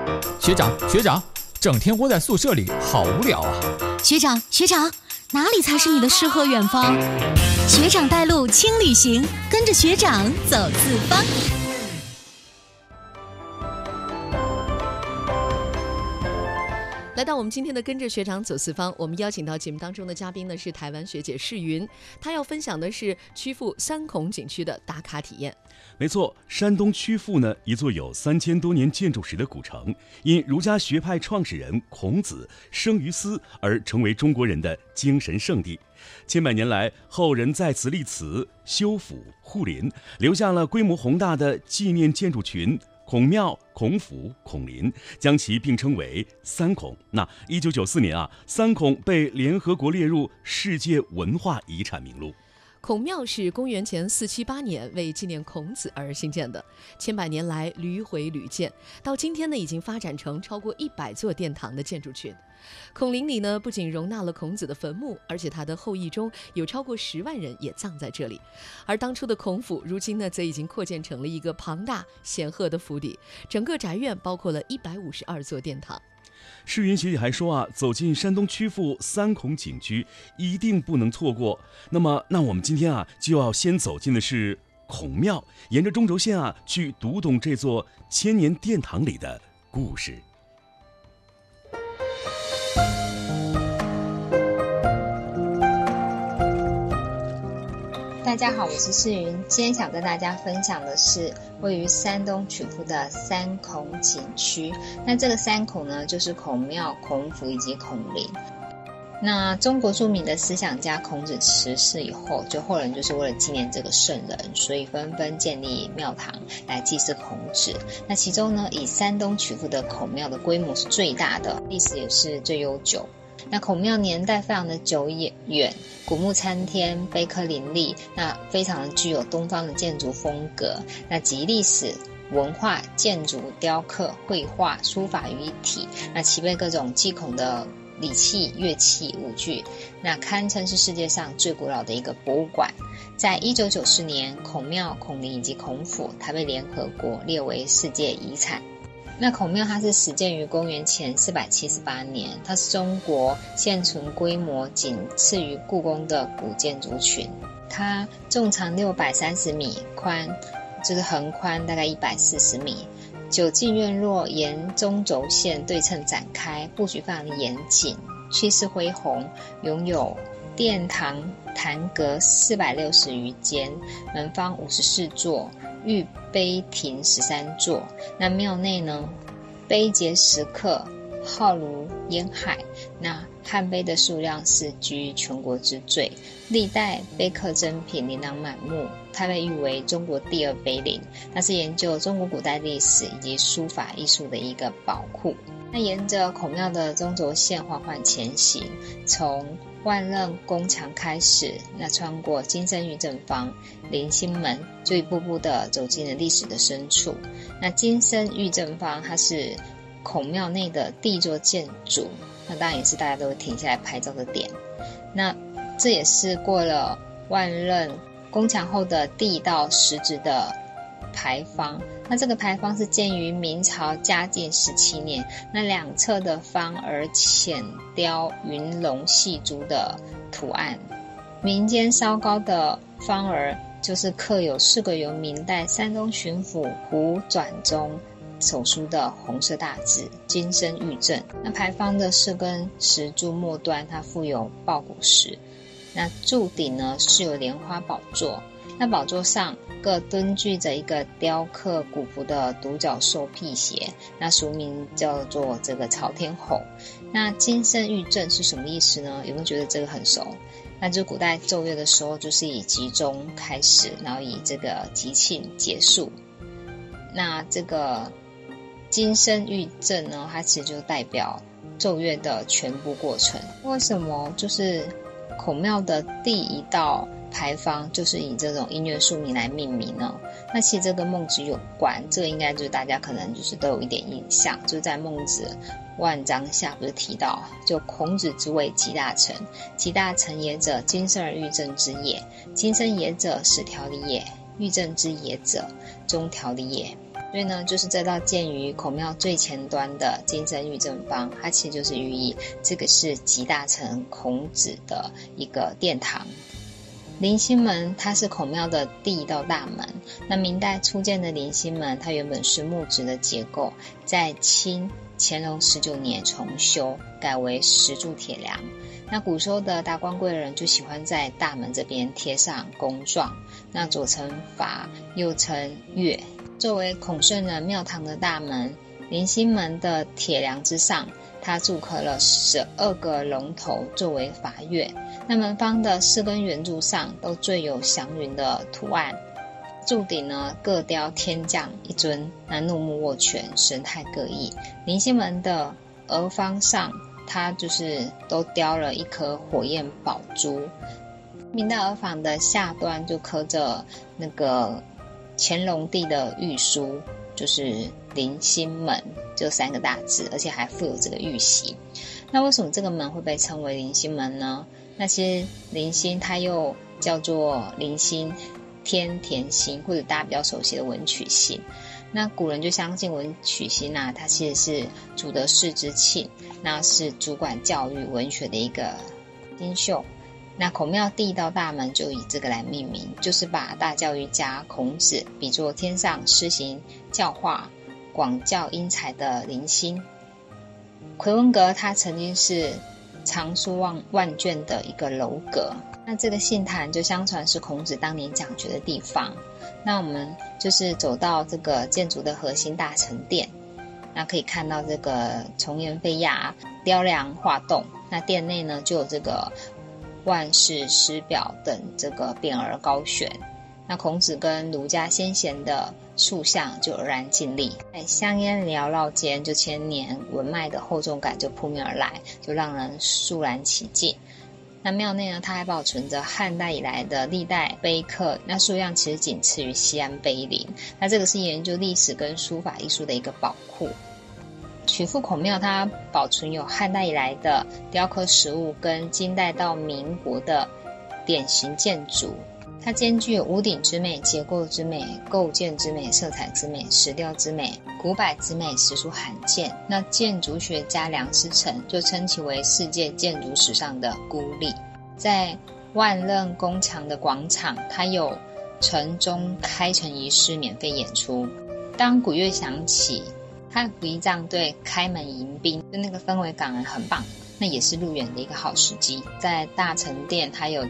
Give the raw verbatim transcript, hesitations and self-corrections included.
学长学长，整天窝在宿舍里好无聊啊。 学长学长，哪里才是你的诗和远方？学长带路轻旅行，跟着学长走四方。 来到我们今天的跟着学长走四方，我们邀请到节目当中的嘉宾呢是台湾学姐世云，她要分享的是曲阜三孔景区的打卡体验。 没错，山东曲阜呢，一座有三千多年建筑史的古城，因儒家学派创始人孔子生于斯而成为中国人的精神圣地。千百年来，后人在此立祠、修府、护林，留下了规模宏大的纪念建筑群。孔庙、孔府、孔林，将其并称为三孔。那一九九四年啊，三孔被联合国列入世界文化遗产名录。 孔庙是公元前四七八年为纪念孔子而兴建的，千百年来屡毁屡建，到今天呢已经发展成超过一百座殿堂的建筑群。孔林里呢不仅容纳了孔子的坟墓，而且他的后裔中有超过十万人也葬在这里。而当初的孔府，如今呢则已经扩建成了一个庞大显赫的府邸，整个宅院包括了一百五十二座殿堂。 世云学姐还说啊，走进山东曲阜三孔景区一定不能错过。那么，那我们今天啊就要先走进的是孔庙，沿着中轴线啊去读懂这座千年殿堂里的故事。 大家好，我是世云，今天想跟大家分享的是位于山东曲阜的三孔景区。那这个三孔呢，就是孔庙、孔府以及孔林。那中国著名的思想家孔子辞世以后，就后人就是为了纪念这个圣人，所以纷纷建立庙堂来祭祀孔子。那其中呢，以山东曲阜的孔庙的规模是最大的，历史也是最悠久。那孔庙年代非常的久远，古木参天，碑刻林立，那非常具有东方的建筑风格，那集历史、文化、建筑、雕刻、绘画、书法于一体，那齐备各种祭孔的礼器、乐器、舞具，那堪称是世界上最古老的一个博物馆。在一九九四年，孔庙、孔林以及孔府，它被联合国列为世界遗产。那孔庙它是始建于公元前四百七十八年，它是中国现存规模仅次于故宫的古建筑群。它纵长六百三十米，宽就是横宽大概一百四十米。九进院落沿中轴线对称展开，布局非常的严谨，气势恢宏，拥有殿堂坛阁四百六十余间，门方五十四座，御碑亭十三座。那庙内呢，碑碣石刻，浩如烟海，那汉碑的数量是居全国之最，历代碑刻珍品琳琅满目，它被誉为中国第二碑林，那是研究中国古代历史以及书法艺术的一个宝库。那沿着孔庙的中轴线缓缓前行，从万仞宫墙开始，那穿过金生玉正方、临心门，就一步步的走进了历史的深处。那金生玉正方它是孔庙内的第一座建筑，那当然也是大家都会停下来拍照的点。那这也是过了万仞宫墙后的第一道实质的牌坊。那这个牌坊是建于明朝嘉靖十七年，那两侧的方而浅雕云龙戏珠的图案，民间稍高的方儿就是刻有四个由明代山东巡抚胡转中手书的红色大字金生玉正。那牌坊的四根石柱末端它附有抱鼓石，那柱顶呢是有莲花宝座，那宝座上各蹲踞着一个雕刻古朴的独角兽辟邪，那俗名叫做这个朝天吼。那金生玉正是什么意思呢？有没有觉得这个很熟？那就古代奏乐的时候就是以集中开始，然后以这个集庆结束。那这个金生玉正呢，它其实就代表奏乐的全部过程。为什么就是孔庙的第一道牌坊就是以这种音乐宿名来命名呢？那其实这跟孟子有关，这个应该就是大家可能就是都有一点印象，就是在孟子万章下不是提到，就孔子之谓集大成，集大成也者，金生而玉正之也，金生也者，始条理也，玉正之也者，终条理也。 所以呢，就是这道建于孔庙最前端的金身玉正方，它其实就是寓意这个是集大成孔子的一个殿堂。临心门它是孔庙的第一道大门，那明代初建的临心门，它原本是木质的结构，在清乾隆十九年重修，改为石柱铁梁。那古时候的达官贵人就喜欢在大门这边贴上公状，那左称法，右称月。作为孔圣人庙堂的大门，临心门的铁梁之上，它铸刻了十二个龙头作为法月。那门方的四根圆柱上都缀有祥云的图案，柱顶呢各雕天将一尊，那怒目握拳，神态各异。临心门的额方上，它就是都雕了一颗火焰宝珠。明代额坊的下端就刻着那个乾隆帝的御书，就是临心门这三个大字，而且还附有这个玉玺。那为什么这个门会被称为临心门呢？那其实临心它又叫做临心、天田心，或者大家比较熟悉的文曲星。那古人就相信文曲星啊，它其实是主得世之庆，那是主管教育文学的一个星宿。那孔庙第一道大门就以这个来命名，就是把大教育家孔子比作天上施行教化、广教英才的临心。魁文阁它曾经是藏书万万卷的一个楼阁，那这个信坛就相传是孔子当年讲学的地方。那我们就是走到这个建筑的核心大成殿，那可以看到这个从颜飞亚、雕梁画栋。那殿内呢就有这个万世师表等这个匾额高悬。那孔子跟儒家先贤的塑像就迥然尽立，在香烟缭绕间，就千年文脉的厚重感就扑面而来，就让人肃然起敬。那庙内呢，它还保存着汉代以来的历代碑刻，那数量其实仅次于西安碑林。那这个是研究历史跟书法艺术的一个宝库。曲阜孔庙它保存有汉代以来的雕刻实物跟金代到民国的典型建筑，它兼具有屋顶之美、结构之美、构建之美、色彩之美、石雕之美、古柏之美，实属罕见。那建筑学家梁思成就称其为世界建筑史上的孤立。在万仞宫墙的广场，它有城中开城仪式免费演出。当鼓乐响起，汉服仪仗队开门迎宾，就那个氛围感很棒，那也是入园的一个好时机。在大成殿，它有